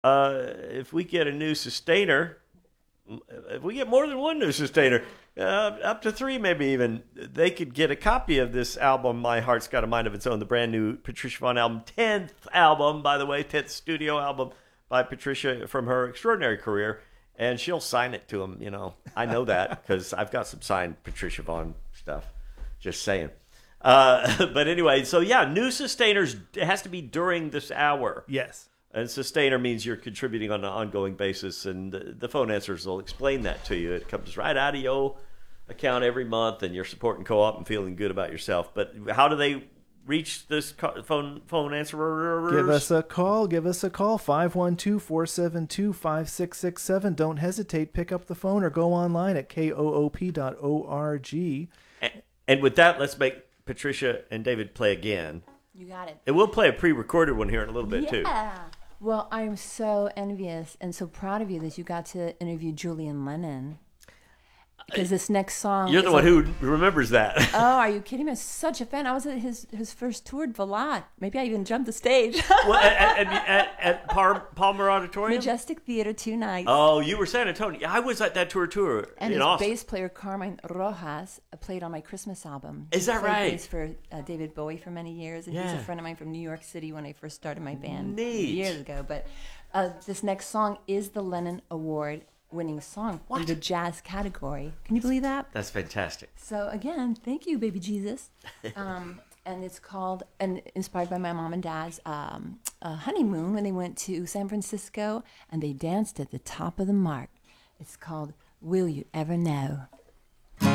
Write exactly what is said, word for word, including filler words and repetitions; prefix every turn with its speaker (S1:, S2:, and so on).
S1: uh, if we get a new sustainer, if we get more than one new sustainer, uh, up to three maybe even, they could get a copy of this album, My Heart's Got a Mind of Its Own, the brand new Patricia Vaughn album, tenth album, by the way, tenth studio album by Patricia from her extraordinary career, and she'll sign it to them, you know. I know that because I've got some signed Patricia Vaughn stuff, just saying. Uh, but anyway, so yeah, new sustainers, it has to be during this hour.
S2: Yes.
S1: And sustainer means you're contributing on an ongoing basis, and the, the phone answers will explain that to you. It comes right out of your account every month, and you're supporting co-op and feeling good about yourself. But how do they reach this phone phone answerer?
S2: Give us a call. Give us a call. five one two, four seven two, five six six seven. Don't hesitate. Pick up the phone or go online at koop dot org.
S1: And, and with that, let's make Patricia and David play again.
S3: You got it.
S1: And we'll play a pre-recorded one here in a little bit,
S3: yeah.
S1: too.
S3: Yeah. Well, I'm so envious and so proud of you that you got to interview Julian Lennon. Because this next song...
S1: You're the one
S3: a,
S1: who remembers that.
S3: Oh, are you kidding me? I'm such a fan. I was at his, his first tour at Valat. Maybe I even jumped the stage.
S1: Well, at, at, at, at Par- Palmer Auditorium?
S3: Majestic Theater, two nights.
S1: Oh, you were San Antonio. I was at that tour, tour
S3: and
S1: in
S3: his
S1: Austin.
S3: bass player, Carmine Rojas, played on my Christmas album.
S1: Is that
S3: he played
S1: right?
S3: bass for uh, David Bowie for many years. And
S1: Yeah.
S3: he's a friend of mine from New York City when I first started my band
S1: Neat.
S3: years ago. But uh, this next song is the Lennon Award winning song
S1: What?
S3: in the jazz category. Can you believe that?
S1: That's fantastic.
S3: So again, thank you, baby Jesus. Um, and it's called, and inspired by my mom and dad's um, uh, honeymoon when they went to San Francisco and they danced at the top of the mark. It's called Will You Ever Know?